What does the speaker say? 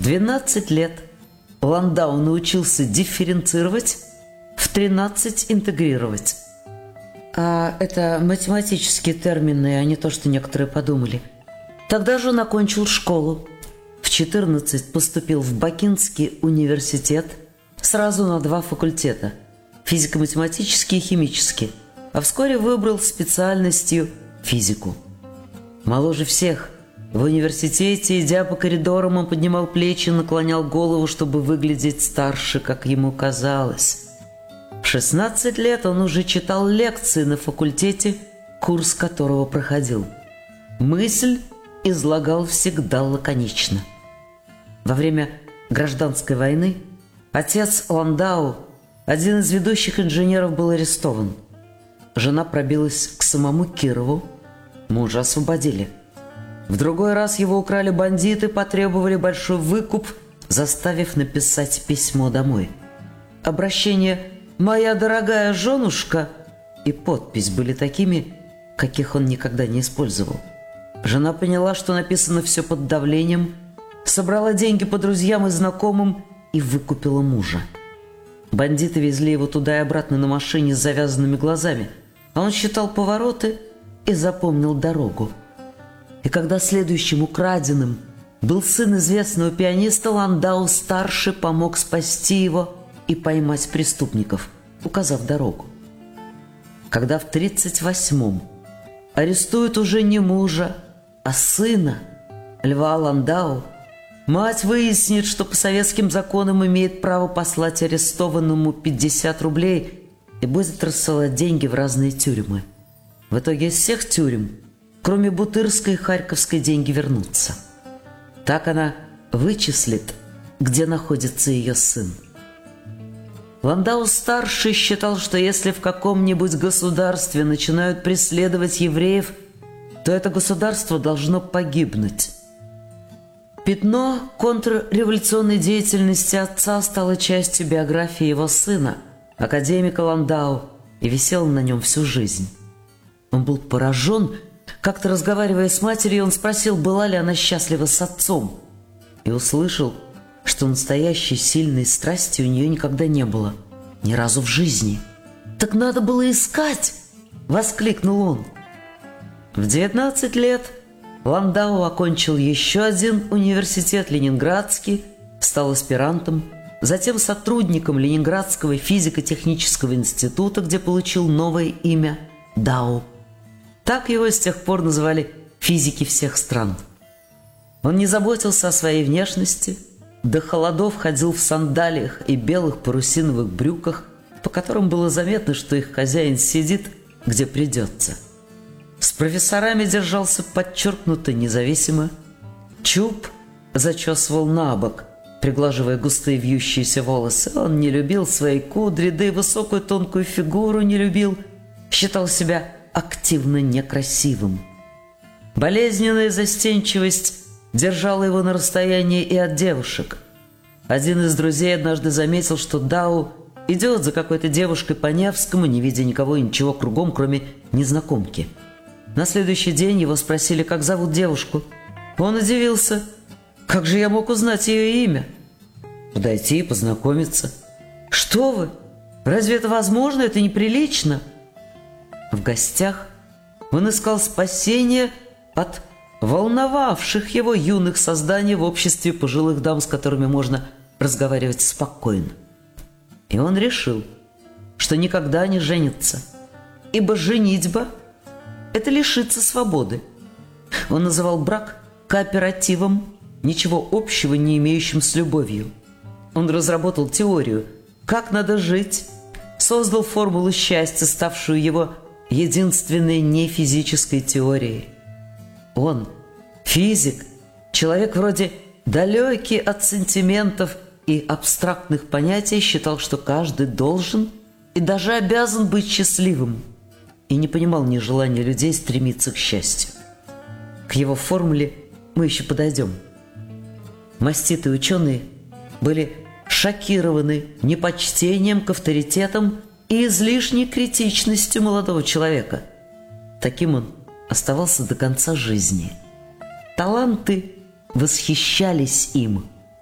12 лет Ландау научился дифференцировать, в 13 интегрировать. А это математические термины, а не то, что некоторые подумали. Тогда же он окончил школу. В 14 поступил в Бакинский университет сразу на 2 факультета – физико-математический и химический, а вскоре выбрал специальностью физику. Моложе всех в университете, идя по коридорам, он поднимал плечи, наклонял голову, чтобы выглядеть старше, как ему казалось. В 16 лет он уже читал лекции на факультете, курс которого проходил. Мысль излагал всегда лаконично. Во время гражданской войны отец Ландау, один из ведущих инженеров, был арестован. Жена пробилась к самому Кирову, мужа освободили. В другой раз его украли бандиты, потребовали большой выкуп, заставив написать письмо домой. Обращение «Моя дорогая женушка» и подпись были такими, каких он никогда не использовал. Жена поняла, что написано все под давлением, собрала деньги по друзьям и знакомым и выкупила мужа. Бандиты везли его туда и обратно на машине с завязанными глазами, а он считал повороты и запомнил дорогу. И когда следующим украденным был сын известного пианиста, Ландау-старший помог спасти его и поймать преступников, указав дорогу. Когда в 38-м арестуют уже не мужа, а сына, Льва Ландау, мать выяснит, что по советским законам имеет право послать арестованному 50 рублей и будет рассылать деньги в разные тюрьмы. В итоге из всех тюрем, кроме Бутырской и Харьковской, деньги вернутся. Так она вычислит, где находится ее сын. Ландау-старший считал, что если в каком-нибудь государстве начинают преследовать евреев, то это государство должно погибнуть. Пятно контрреволюционной деятельности отца стало частью биографии его сына, академика Ландау, и висело на нем всю жизнь. Он был поражен. Как-то разговаривая с матерью, он спросил, была ли она счастлива с отцом, и услышал, что настоящей сильной страсти у нее никогда не было, ни разу в жизни. «Так надо было искать!» — воскликнул он. В 19 лет Ландау окончил еще один университет, ленинградский, стал аспирантом, затем сотрудником Ленинградского физико-технического института, где получил новое имя – Дау. Так его с тех пор называли физики всех стран. Он не заботился о своей внешности, до холодов ходил в сандалиях и белых парусиновых брюках, по которым было заметно, что их хозяин сидит, где придется. С профессорами держался подчеркнуто независимо. Чуб зачесывал на бок, приглаживая густые вьющиеся волосы. Он не любил свои кудри, да и высокую тонкую фигуру не любил, считал себя активно некрасивым. Болезненная застенчивость держала его на расстоянии и от девушек. Один из друзей однажды заметил, что Дау идет за какой-то девушкой по Невскому, не видя никого и ничего кругом, кроме незнакомки. На следующий день его спросили, как зовут девушку. Он удивился. Как же я мог узнать ее имя? Подойти и познакомиться. Что вы? Разве это возможно? Это неприлично. В гостях он искал спасения от волновавших его юных созданий в обществе пожилых дам, с которыми можно разговаривать спокойно. И он решил, что никогда не женится, ибо женитьба – это лишиться свободы. Он называл брак кооперативом, ничего общего не имеющим с любовью. Он разработал теорию, как надо жить, создал формулу счастья, ставшую его единственной нефизической теорией. Он, физик, человек вроде далекий от сантиментов и абстрактных понятий, считал, что каждый должен и даже обязан быть счастливым, и не понимал нежелания людей стремиться к счастью. К его формуле мы еще подойдем. Маститые ученые были шокированы непочтением к авторитетам и излишней критичностью молодого человека. Таким он оставался до конца жизни. Таланты восхищались им.